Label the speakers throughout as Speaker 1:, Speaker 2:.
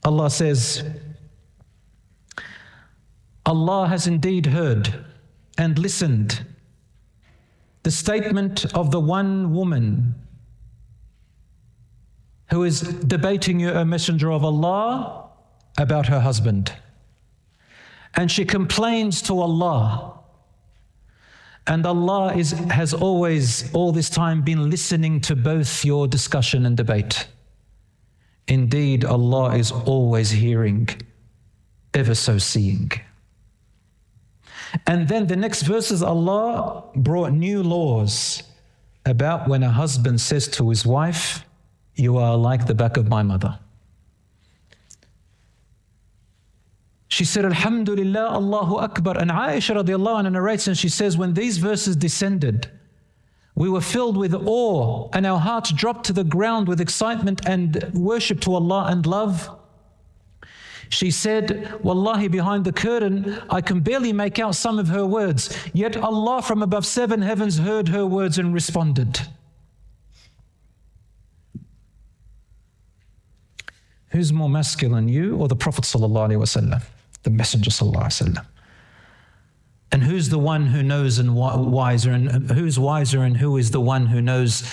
Speaker 1: Allah says, Allah has indeed heard and listened the statement of the one woman who is debating you, O Messenger of Allah, about her husband. And she complains to Allah. And Allah has always, all this time, been listening to both your discussion and debate. Indeed, Allah is always hearing, ever so seeing. And then the next verses, Allah brought new laws about when a husband says to his wife, you are like the back of my mother. She said, Alhamdulillah, Allahu Akbar. And Aisha radiallahu anha narrates, and she says, when these verses descended, we were filled with awe and our hearts dropped to the ground with excitement and worship to Allah and love. She said, Wallahi, behind the curtain, I can barely make out some of her words. Yet Allah from above 7 heavens heard her words and responded. Who's more masculine, you or the Prophet sallallahu alaihi wasallam, the Messenger sallallahu alaihi wasallam? And who's the one who knows and wiser, and who's wiser, and who is the one who knows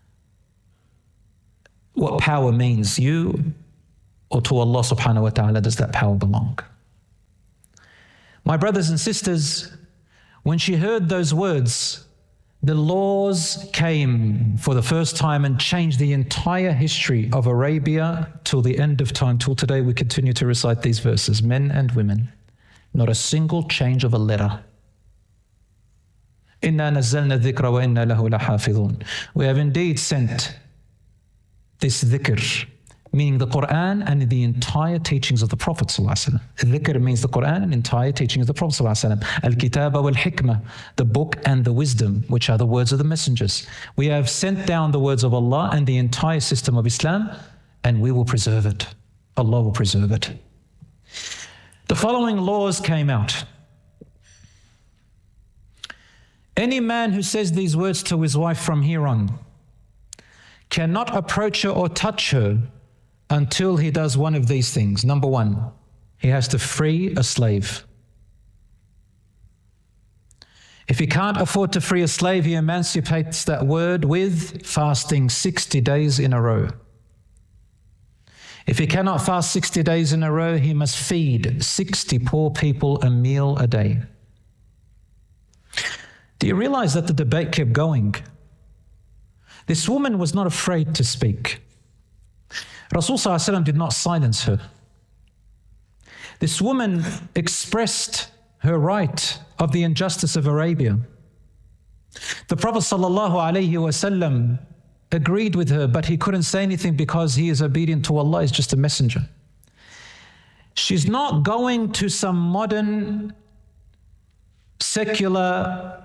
Speaker 1: what power means? You or to Allah subhanahu wa ta'ala does that power belong? My brothers and sisters, when she heard those words, the laws came for the first time and changed the entire history of Arabia till the end of time. Till today we continue to recite these verses, men and women. Not a single change of a letter. Inna nazzalna dhikra wa inna lahu lahafidhun. We have indeed sent this dhikr, meaning the Quran and the entire teachings of the Prophet ﷺ. Dhikr means the Quran and entire teachings of the Prophet ﷺ. Al-Kitaba wal-Hikmah, the book and the wisdom, which are the words of the messengers. We have sent down the words of Allah and the entire system of Islam, and we will preserve it. Allah will preserve it. The following laws came out. Any man who says these words to his wife from here on cannot approach her or touch her until he does one of these things. Number 1, he has to free a slave. If he can't afford to free a slave, he emancipates that word with fasting 60 days in a row. If he cannot fast 60 days in a row, he must feed 60 poor people a meal a day. Do you realize that the debate kept going? This woman was not afraid to speak. Rasul ﷺ did not silence her. This woman expressed her right of the injustice of Arabia. The Prophet ﷺ agreed with her, but he couldn't say anything because he is obedient to Allah, he's just a messenger. She's not going to some modern, secular,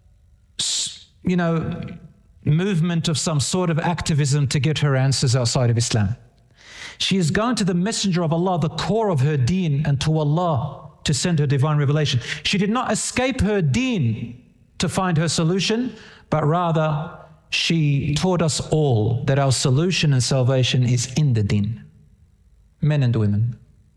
Speaker 1: movement of some sort of activism to get her answers outside of Islam. She is going to the Messenger of Allah, the core of her deen, and to Allah to send her divine revelation. She did not escape her deen to find her solution, but rather she taught us all that our solution and salvation is in the deen, men and women.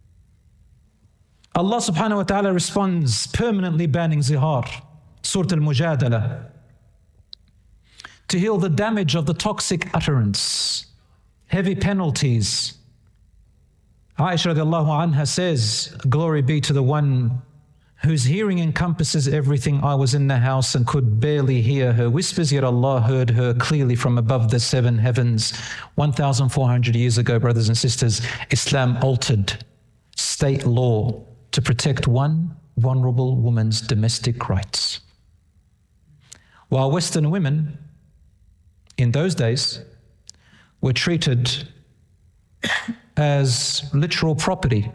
Speaker 1: Allah subhanahu wa ta'ala responds, permanently banning zihar, Surah Al-Mujadala, to heal the damage of the toxic utterance, heavy penalties. Aisha radiallahu anha says, glory be to the one whose hearing encompasses everything. I was in the house and could barely hear her whispers, yet Allah heard her clearly from above the 7 heavens. 1,400 years ago, brothers and sisters, Islam altered state law to protect one vulnerable woman's domestic rights. While Western women in those days were treated as literal property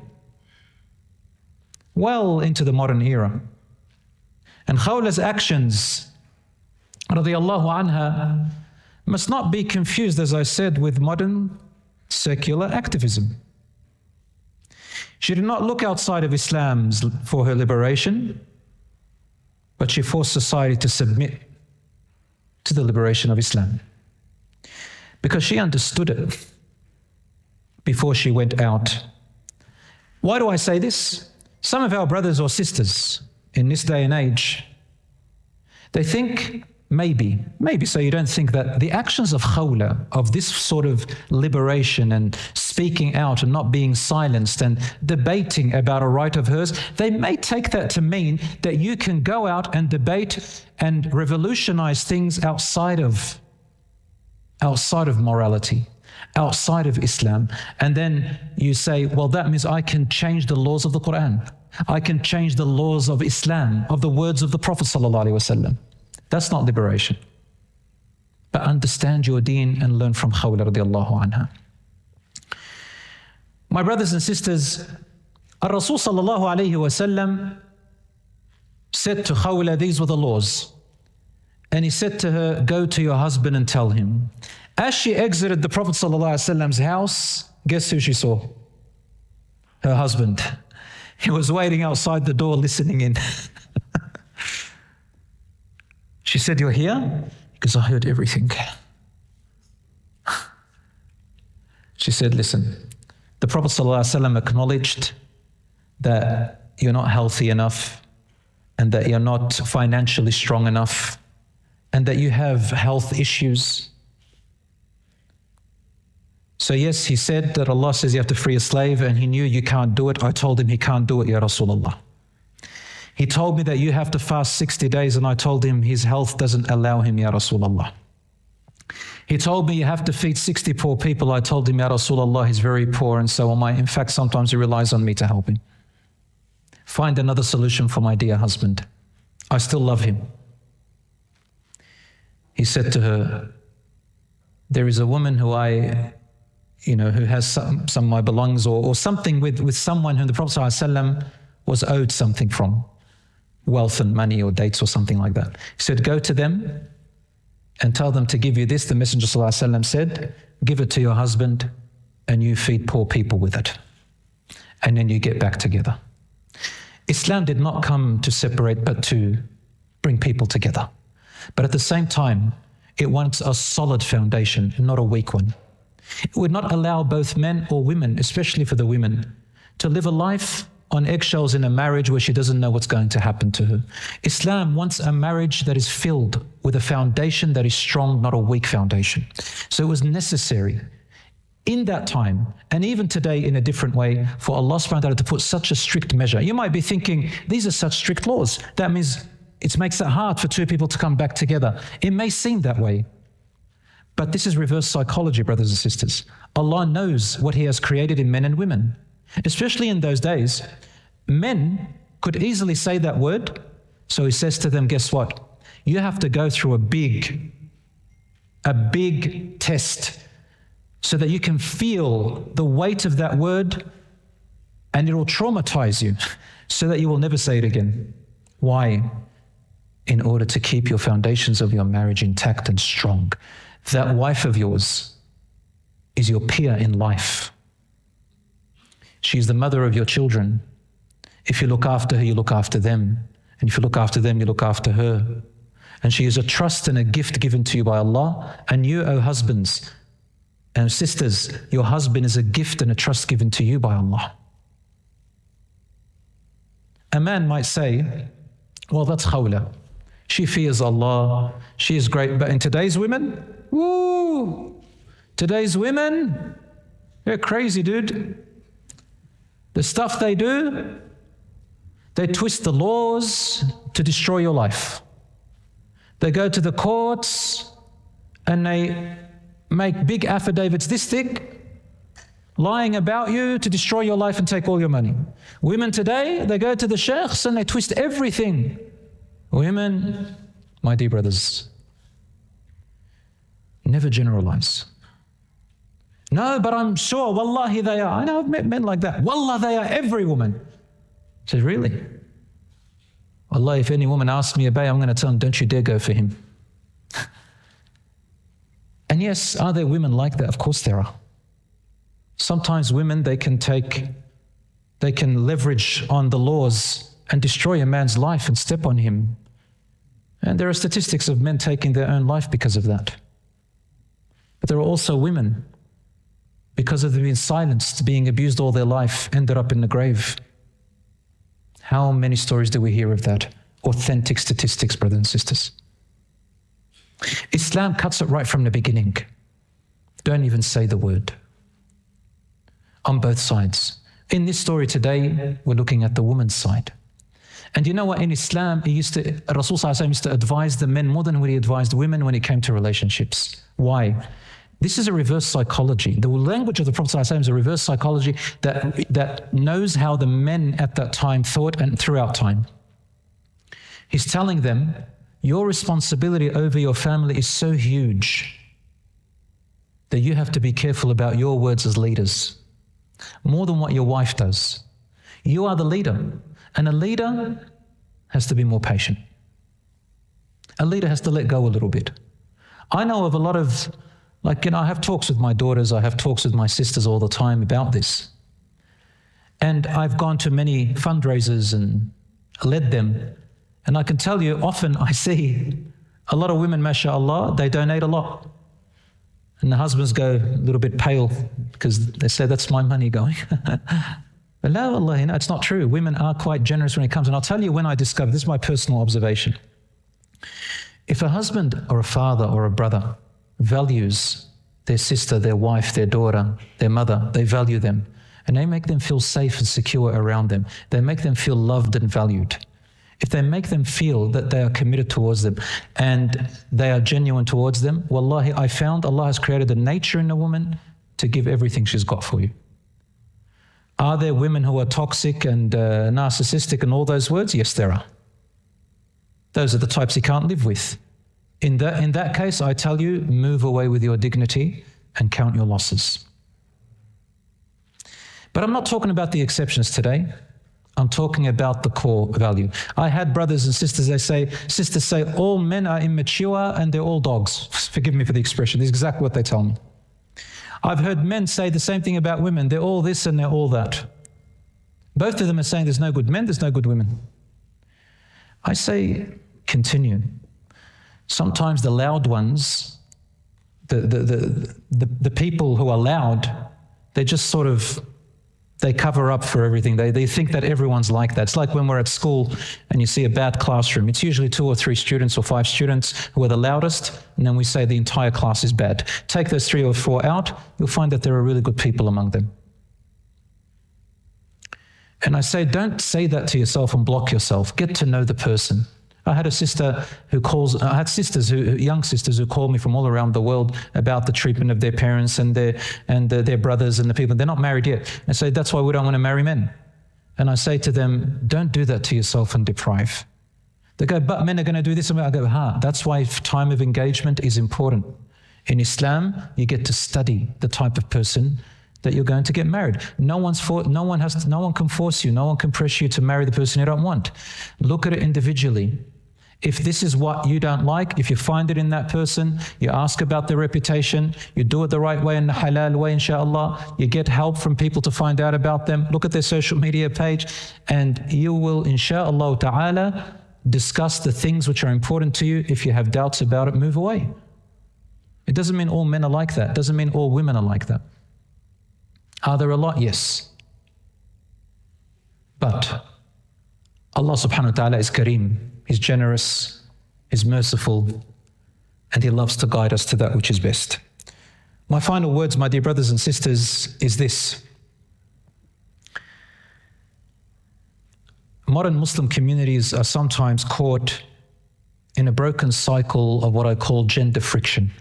Speaker 1: well into the modern era. And Khawla's actions, radiyallahu anha, must not be confused, as I said, with modern secular activism. She did not look outside of Islam for her liberation, but she forced society to submit to the liberation of Islam, because she understood it before she went out Why do I say this? Some of our brothers or sisters in this day and age, they think maybe, so you don't think that the actions of khawla, of this sort of liberation and speaking out and not being silenced and debating about a right of hers, they may take that to mean that you can go out and debate and revolutionize things outside of morality, outside of Islam. And then you say, well, that means I can change the laws of the Quran. I can change the laws of Islam, of the words of the Prophet ﷺ. That's not liberation. But understand your deen and learn from Khawla radiallahu anha. My brothers and sisters, Ar-Rasul sallallahu alayhi wa sallam said to Khawla, these were the laws. And he said to her, go to your husband and tell him. As she exited the Prophet sallallahu alayhi wa sallam's house, guess who she saw? Her husband. He was waiting outside the door listening in. She said, you're here? Because I heard everything. She said, listen, the Prophet ﷺ acknowledged that you're not healthy enough and that you're not financially strong enough and that you have health issues. So yes, he said that Allah says you have to free a slave and he knew you can't do it. I told him he can't do it, Ya Rasulullah. He told me that you have to fast 60 days and I told him his health doesn't allow him, Ya Rasulullah. He told me you have to feed 60 poor people. I told him, Ya Rasulullah, he's very poor and so am I. In fact, sometimes he relies on me to help him. Find another solution for my dear husband. I still love him. He said to her, there is a woman who who has some of my belongings or something with someone whom the Prophet ﷺ was owed something from. Wealth and money or dates or something like that. He said, go to them and tell them to give you this. The Messenger ﷺ said, give it to your husband and you feed poor people with it. And then you get back together. Islam did not come to separate but to bring people together. But at the same time, it wants a solid foundation, not a weak one. It would not allow both men or women, especially for the women, to live a life on eggshells in a marriage where she doesn't know what's going to happen to her. Islam wants a marriage that is filled with a foundation that is strong, not a weak foundation. So it was necessary in that time, and even today in a different way, for Allah subhanahu wa ta'ala to put such a strict measure. You might be thinking, these are such strict laws. That means it makes it hard for two people to come back together. It may seem that way. But this is reverse psychology, brothers and sisters. Allah knows what He has created in men and women. Especially in those days, men could easily say that word. So He says to them, guess what? You have to go through a big test so that you can feel the weight of that word and it will traumatize you so that you will never say it again. Why? In order to keep your foundations of your marriage intact and strong. That wife of yours is your peer in life. She's the mother of your children. If you look after her, you look after them. And if you look after them, you look after her. And she is a trust and a gift given to you by Allah. And you, O husbands and sisters, your husband is a gift and a trust given to you by Allah. A man might say, well, that's khawla. She fears Allah. She is great. But in today's women, woo! Today's women, they're crazy, dude. The stuff they do, they twist the laws to destroy your life. They go to the courts and they make big affidavits this thick, lying about you to destroy your life and take all your money. Women today, they go to the sheikhs and they twist everything. Women, my dear brothers, never generalize. No, but I'm sure, wallahi they are. I know I've met men like that. Wallah, they are every woman. I said, really? Wallah, if any woman asks me about, I'm going to tell them, don't you dare go for him. And yes, are there women like that? Of course there are. Sometimes women, they can leverage on the laws and destroy a man's life and step on him. And there are statistics of men taking their own life because of that. But there are also women, because of them being silenced, being abused all their life, ended up in the grave. How many stories do we hear of that? Authentic statistics, brothers and sisters. Islam cuts it right from the beginning. Don't even say the word. On both sides. In this story today, we're looking at the woman's side. And you know what? In Islam, Rasul ﷺ used to advise the men more than what he advised women when it came to relationships. Why? This is a reverse psychology. The language of the Prophet ﷺ is a reverse psychology that knows how the men at that time thought and throughout time. He's telling them, your responsibility over your family is so huge that you have to be careful about your words as leaders, more than what your wife does. You are the leader, and a leader has to be more patient. A leader has to let go a little bit. I know of a lot of, I have talks with my daughters, I have talks with my sisters all the time about this. And I've gone to many fundraisers and led them. And I can tell you, often I see a lot of women, mashallah, they donate a lot. And the husbands go a little bit pale because they say, that's my money going. But no, Allah, it's not true. Women are quite generous when it comes. And I'll tell you when I discovered, this is my personal observation. If a husband or a father or a brother values their sister, their wife, their daughter, their mother, they value them, and they make them feel safe and secure around them, they make them feel loved and valued. If they make them feel that they are committed towards them and they are genuine towards them, wallahi, I found Allah has created a nature in a woman to give everything she's got for you. Are there women who are toxic and narcissistic and all those words? Yes, there are. Those are the types you can't live with. In that case, I tell you, move away with your dignity and count your losses. But I'm not talking about the exceptions today. I'm talking about the core value. I had brothers and sisters, sisters say, all men are immature and they're all dogs. Forgive me for the expression. This is exactly what they tell me. I've heard men say the same thing about women. They're all this and they're all that. Both of them are saying there's no good men, there's no good women. I say, continue. Sometimes the loud ones, the people who are loud, they just sort of, they cover up for everything. They think that everyone's like that. It's like when we're at school and you see a bad classroom. It's usually 2 or 3 students or 5 students who are the loudest, and then we say the entire class is bad. Take those 3 or 4 out, you'll find that there are really good people among them. And I say, don't say that to yourself and block yourself. Get to know the person. I had a sister who I had young sisters who called me from all around the world about the treatment of their parents and their brothers and the people. They're not married yet. I say, that's why we don't want to marry men. And I say to them, don't do that to yourself and deprive. They go, but men are going to do this. And I go, that's why time of engagement is important. In Islam, you get to study the type of person that you're going to get married. No one can force you. No one can press you to marry the person you don't want. Look at it individually. If this is what you don't like, if you find it in that person, you ask about their reputation, you do it the right way, in the halal way, inshallah, you get help from people to find out about them, look at their social media page, and you will, inshallah ta'ala, discuss the things which are important to you. If you have doubts about it, move away. It doesn't mean all men are like that. It doesn't mean all women are like that. Are there a lot? Yes. But Allah subhanahu wa ta'ala is Kareem. He's generous, He's merciful, and He loves to guide us to that which is best. My final words, my dear brothers and sisters, is this. Modern Muslim communities are sometimes caught in a broken cycle of what I call gender friction,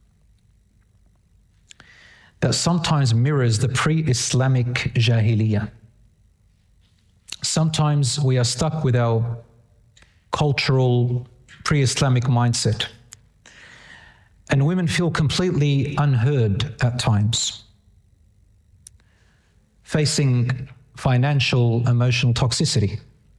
Speaker 1: that sometimes mirrors the pre-Islamic Jahiliyyah. Sometimes we are stuck with our cultural pre-Islamic mindset, and women feel completely unheard at times, facing financial, emotional toxicity.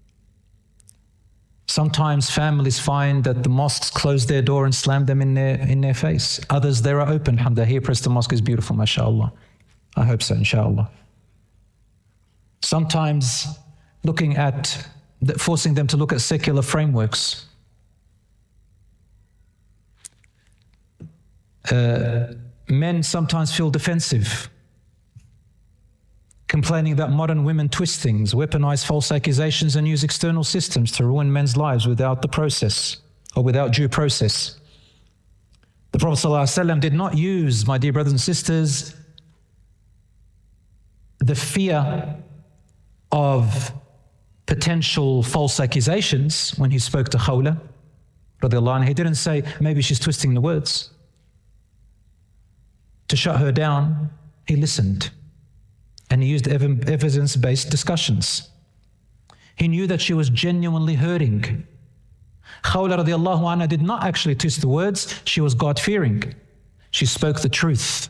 Speaker 1: Sometimes families find that the mosques close their door and slam them in their face. Others, they are open. Alhamdulillah, here Preston Mosque is beautiful, mashallah. I hope so, inshallah. Sometimes forcing them to look at secular frameworks. Men sometimes feel defensive complaining that modern women twist things, weaponize false accusations, and use external systems to ruin men's lives without the process or without due process. The Prophet ﷺ did not use, my dear brothers and sisters, the fear of potential false accusations when he spoke to Khawla radiallahu anha. He didn't say, maybe she's twisting the words. To shut her down, he listened. And he used evidence-based discussions. He knew that she was genuinely hurting. Khawla radiallahu anha did not actually twist the words. She was God-fearing. She spoke the truth.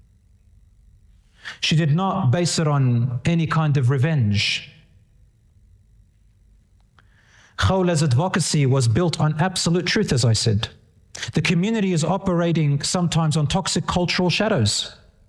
Speaker 1: She did not base it on any kind of revenge. Khawla's advocacy was built on absolute truth, as I said. The community is operating sometimes on toxic cultural shadows.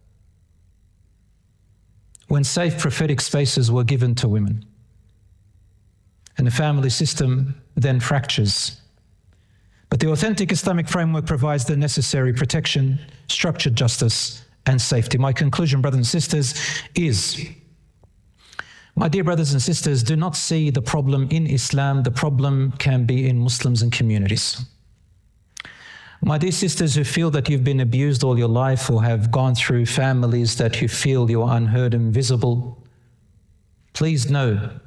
Speaker 1: When safe prophetic spaces were given to women, and the family system then fractures. But the authentic Islamic framework provides the necessary protection, structured justice, and safety. My conclusion, brothers and sisters, is, my dear brothers and sisters, do not see the problem in Islam. The problem can be in Muslims and communities. My dear sisters who feel that you've been abused all your life, or have gone through families that you feel you are unheard and invisible, please know